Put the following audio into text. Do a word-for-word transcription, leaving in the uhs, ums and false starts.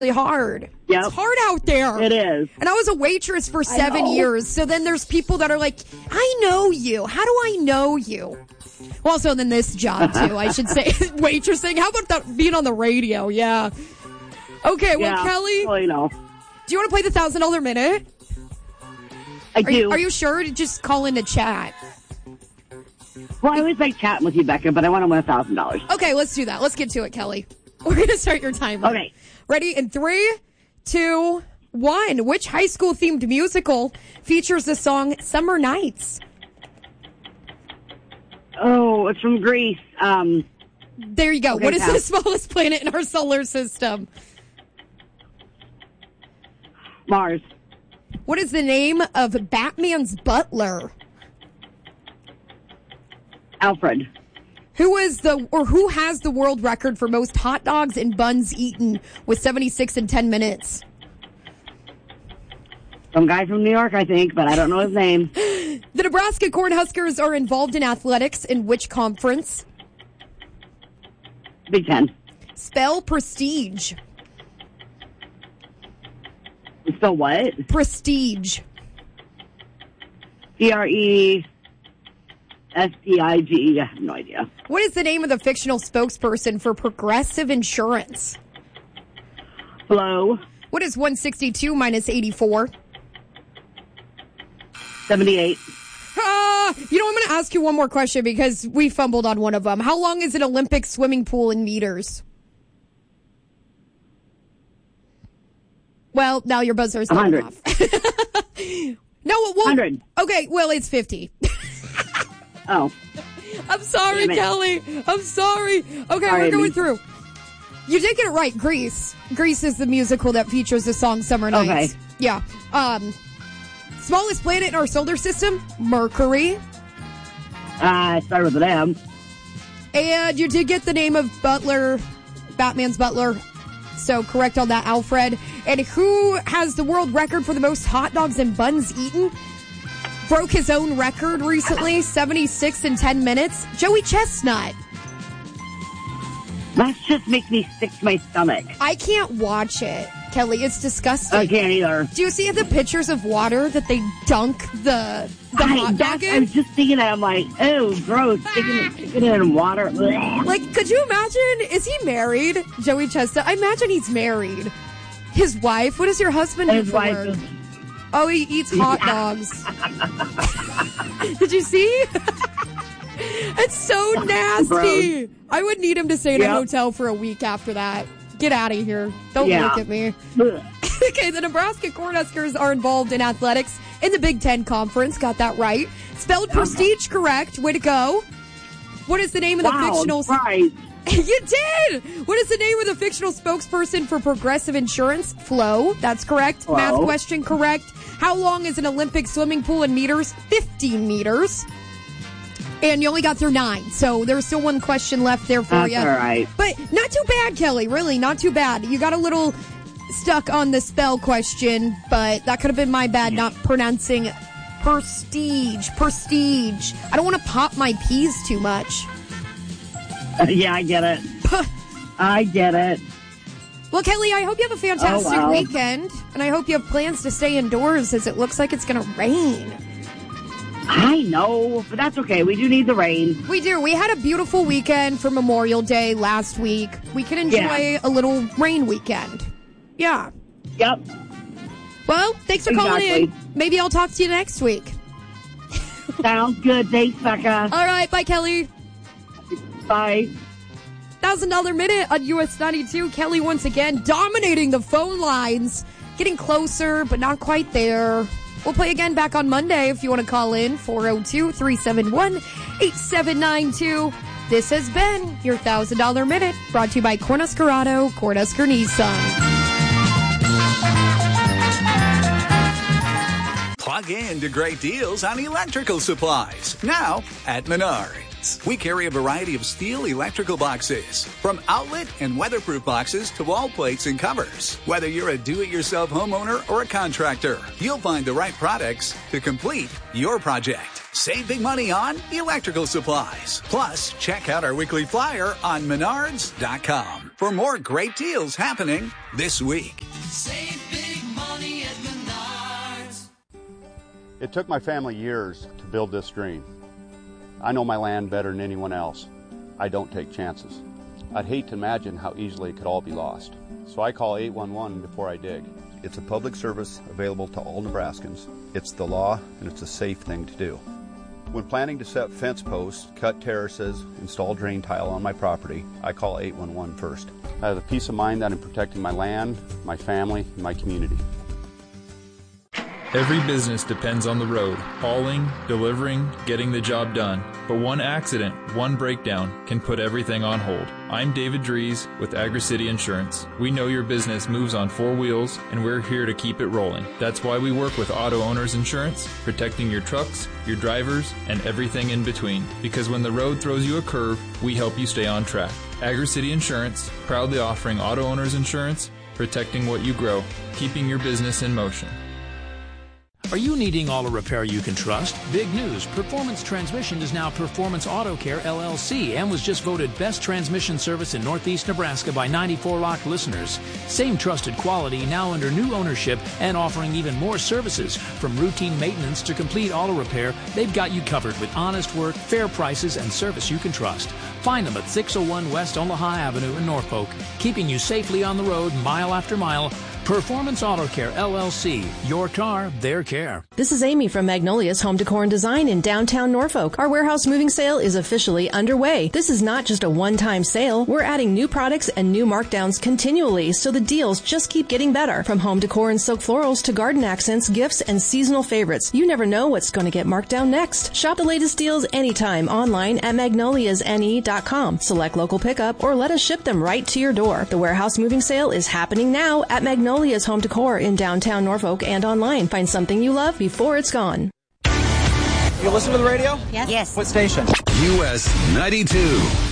really hard. Yep. It's hard out there. It is. And I was a waitress for seven years. So then there's people that are like, I know you. How do I know you? Well, also then this job too, I should say. Waitressing. How about that being on the radio? Yeah. Okay, well, yeah. Kelly. Well, you know. Do you want to play the one thousand dollar minute? I are do. You, are you sure to just call in to chat? Well, I always like chatting with you, Becca, but I want to win one thousand dollars. Okay, let's do that. Let's get to it, Kelly. We're going to start your timer. Okay. Ready? In three, two, one. Which high school themed musical features the song Summer Nights? Oh, it's from Greece. Um, there you go. Okay, what is pass. the smallest planet in our solar system? Mars. What is the name of Batman's butler? Alfred. Who is the or who has the world record for most hot dogs and buns eaten with seventy-six in ten minutes? Some guy from New York, I think, but I don't know his name. The Nebraska Cornhuskers are involved in athletics in which conference? Big Ten. Spell prestige. So what? Prestige. P R E S T I G E. I have no idea. What is the name of the fictional spokesperson for Progressive Insurance? Flo. What is one sixty-two minus eighty-four? seventy-eight. Ah, you know, I'm going to ask you one more question because we fumbled on one of them. How long is an Olympic swimming pool in meters? Well, now your buzzer's going off. No, it won't. one hundred. Okay, well, it's fifty. Oh. I'm sorry, Kelly. I'm sorry. Okay, Sorry, we're going me. through. You did get it right. Grease. Grease is the musical that features the song Summer Nights. Okay. Yeah. Um, smallest planet in our solar system, Mercury. Uh, it started with an M. And you did get the name of Butler, Batman's butler. So correct on that, Alfred. And who has the world record for the most hot dogs and buns eaten? Broke his own record recently, seventy-six in ten minutes. Joey Chestnut. That just makes me sick to my stomach. I can't watch it, Kelly. It's disgusting. I can't either. Do you see the pictures of water that they dunk the, the I, hot dog that's- I in? was just thinking that. I'm like, oh, gross. Sticking it, sticking it in water. Blech. Like, could you imagine? Is he married, Joey Chestnut? I imagine he's married. His wife? What does your husband do His for wife work? is... Oh, he eats hot dogs. Did you see? It's so nasty. Gross. I would need him to stay in a Yep. hotel for a week after that. Get out of here. Don't Yeah. look at me. Ugh. Okay, the Nebraska Cornhuskers are involved in athletics in the Big Ten Conference. Got that right. Spelled prestige correct. Way to go. What is the name of the Wow, fictional... surprise. You did! What is the name of the fictional spokesperson for Progressive Insurance? Flo. That's correct. Flo. Math question correct. How long is an Olympic swimming pool in meters? fifteen meters. And you only got through nine, so there's still one question left there for That's you. all right. But not too bad, Kelly. Really, not too bad. You got a little stuck on the spell question, but that could have been my bad not pronouncing prestige. Prestige. I don't want to pop my peas too much. Yeah, I get it. I get it. Well, Kelly, I hope you have a fantastic Oh, wow. weekend, and I hope you have plans to stay indoors as it looks like it's going to rain. I know, but that's okay. We do need the rain. We do. We had a beautiful weekend for Memorial Day last week. We can enjoy Yeah. a little rain weekend. Yeah. Yep. Well, thanks for calling in. Exactly. Maybe I'll talk to you next week. Sounds good. Thanks, Becca. All right. Bye, Kelly. Bye. one thousand dollar minute on U S ninety-two. Kelly once again dominating the phone lines. Getting closer, but not quite there. We'll play again back on Monday if you want to call in. four oh two, three seven one, eight seven nine two. This has been your one thousand dollar minute brought to you by Cornhusker Auto, Cornhusker Nissan. Plug in to great deals on electrical supplies now at Menards. We carry a variety of steel electrical boxes, from outlet and weatherproof boxes to wall plates and covers. Whether you're a do-it-yourself homeowner or a contractor, you'll find the right products to complete your project. Save big money on electrical supplies. Plus, check out our weekly flyer on menards dot com. for more great deals happening this week. Save big money at Menards. It took my family years to build this dream. I know my land better than anyone else. I don't take chances. I'd hate to imagine how easily it could all be lost. So I call eight one one before I dig. It's a public service available to all Nebraskans. It's the law, and it's a safe thing to do. When planning to set fence posts, cut terraces, install drain tile on my property, I call eight one one first. I have the peace of mind that I'm protecting my land, my family, and my community. Every business depends on the road, hauling, delivering, getting the job done. But one accident, one breakdown can put everything on hold. I'm David Dries with Agri-City Insurance. We know your business moves on four wheels, and we're here to keep it rolling. That's why we work with Auto Owners Insurance, protecting your trucks, your drivers, and everything in between. Because when the road throws you a curve, we help you stay on track. Agri-City Insurance, proudly offering Auto Owners Insurance, protecting what you grow, keeping your business in motion. Are you needing auto repair you can trust? Big news. Performance Transmission is now Performance Auto Care, L L C, and was just voted Best Transmission Service in Northeast Nebraska by ninety-four Rock listeners. Same trusted quality, now under new ownership and offering even more services. From routine maintenance to complete auto repair, they've got you covered with honest work, fair prices, and service you can trust. Find them at six oh one West Omaha Avenue in Norfolk, keeping you safely on the road mile after mile. Performance Auto Care, L L C. Your car, their care. This is Amy from Magnolia's Home Decor and Design in downtown Norfolk. Our warehouse moving sale is officially underway. This is not just a one-time sale. We're adding new products and new markdowns continually, so the deals just keep getting better. From home decor and silk florals to garden accents, gifts, and seasonal favorites, you never know what's going to get marked down next. Shop the latest deals anytime online at magnolias n e dot com. Select local pickup or let us ship them right to your door. The warehouse moving sale is happening now at Magnolia's Magnolia's Home Decor in downtown Norfolk and online. Find something you love before it's gone. You listen to the radio? Yes. Yes. What station? U S ninety-two.